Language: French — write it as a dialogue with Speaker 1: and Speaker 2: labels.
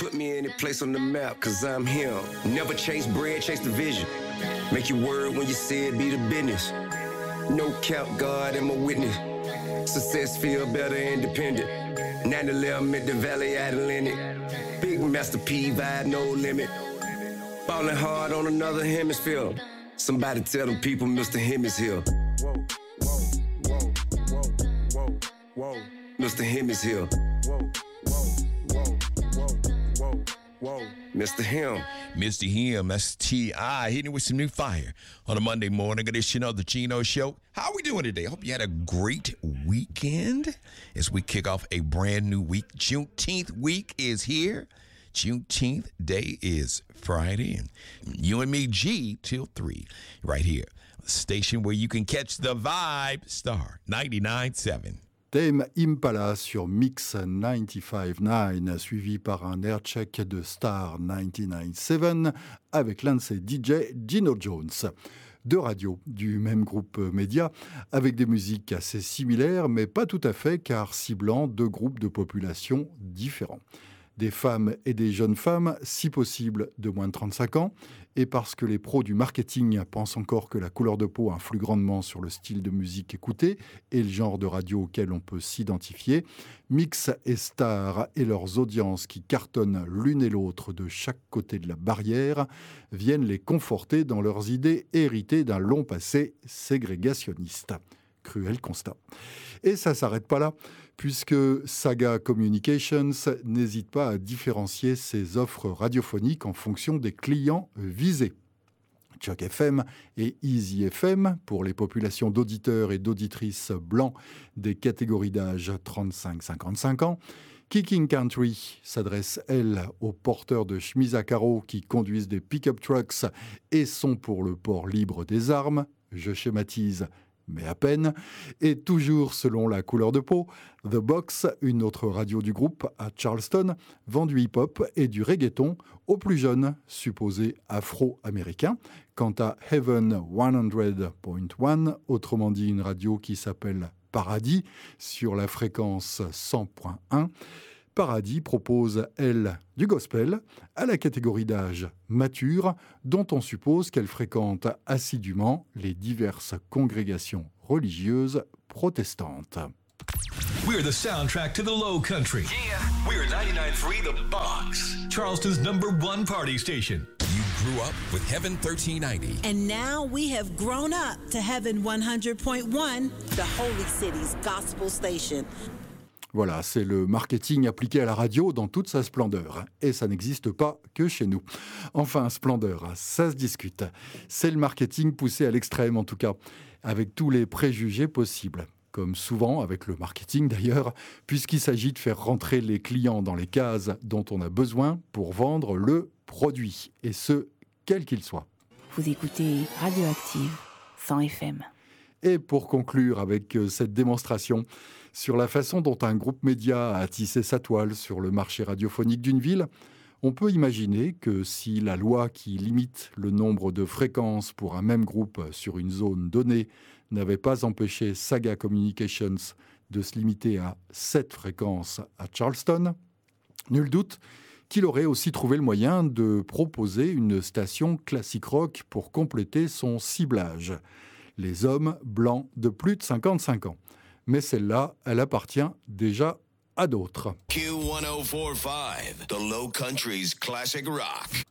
Speaker 1: put me in a place on the map, cause I'm him. Never chase bread, chase the vision. Make your word when you say it, be the business. No cap, God am a witness. Success feel better independent. 9/11 at the Valley Atlantic. Big Master P vibe, no limit. Falling hard on another hemisphere. Somebody tell them people Mr. Him is here. Whoa, whoa, whoa, whoa, whoa, whoa. Mr. Him is here. Whoa, whoa, whoa, whoa, whoa, whoa. Mr. Him.
Speaker 2: Mr. Him, S-T-I, hitting with some new fire on a Monday morning edition of the Gino Show. How are we doing today? I hope you had a great weekend as we kick off a brand new week. Juneteenth week is here. Juneteenth day is Friday. And you and me, G, till 3, right here. A station where you can catch the vibe, Star 99.7.
Speaker 3: Tame Impala sur Mix 95.9, suivi par un aircheck de Star 99.7 avec l'un de ses DJ, Gino Jones. Deux radios du même groupe média, avec des musiques assez similaires, mais pas tout à fait, car ciblant deux groupes de population différents. Des femmes et des jeunes femmes, si possible de moins de 35 ans, et parce que les pros du marketing pensent encore que la couleur de peau influe grandement sur le style de musique écouté et le genre de radio auquel on peut s'identifier, Mix et Star et leurs audiences qui cartonnent l'une et l'autre de chaque côté de la barrière viennent les conforter dans leurs idées héritées d'un long passé ségrégationniste. Cruel constat. Et ça s'arrête pas là, puisque Saga Communications n'hésite pas à différencier ses offres radiophoniques en fonction des clients visés. Choc FM et Easy FM pour les populations d'auditeurs et d'auditrices blancs des catégories d'âge 35-55 ans. Kicking Country s'adresse, elle, aux porteurs de chemises à carreaux qui conduisent des pick-up trucks et sont pour le port libre des armes. Je schématise, mais à peine, et toujours selon la couleur de peau, The Box, une autre radio du groupe à Charleston, vend du hip-hop et du reggaeton aux plus jeunes, supposés afro-américains. Quant à Heaven 100.1, autrement dit une radio qui s'appelle Paradis, sur la fréquence 100.1, Paradis propose, elle, du gospel à la catégorie d'âge mature, dont on suppose qu'elle fréquente assidûment les diverses congrégations religieuses protestantes.
Speaker 4: We're the soundtrack to the Low Country.
Speaker 5: Yeah, we're 99.3 The Box,
Speaker 4: Charleston's #1 party station.
Speaker 2: You grew up with Heaven 1390.
Speaker 6: And now we have grown up to Heaven 100.1, the Holy City's gospel station.
Speaker 3: Voilà, c'est le marketing appliqué à la radio dans toute sa splendeur. Et ça n'existe pas que chez nous. Enfin, splendeur, ça se discute. C'est le marketing poussé à l'extrême en tout cas, avec tous les préjugés possibles. Comme souvent avec le marketing d'ailleurs, puisqu'il s'agit de faire rentrer les clients dans les cases dont on a besoin pour vendre le produit. Et ce, quel qu'il soit.
Speaker 7: Vous écoutez Radioactive 100 FM.
Speaker 3: Et pour conclure avec cette démonstration sur la façon dont un groupe média a tissé sa toile sur le marché radiophonique d'une ville, on peut imaginer que si la loi qui limite le nombre de fréquences pour un même groupe sur une zone donnée n'avait pas empêché Saga Communications de se limiter à 7 fréquences à Charleston, nul doute qu'il aurait aussi trouvé le moyen de proposer une station classique rock pour compléter son ciblage. Les hommes blancs de plus de 55 ans. Mais celle-là, elle appartient déjà à d'autres.
Speaker 5: Q1045, The Low Country's classic rock.